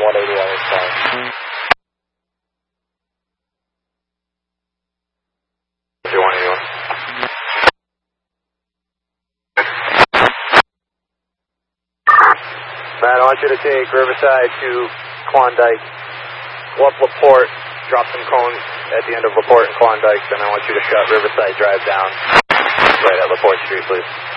180 on this time. Matt, I want you to take Riverside to Klondike, go up LaPorte, drop some cones at the end of LaPorte and Klondike, then I want you to shut Riverside Drive down right at LaPorte Street, please.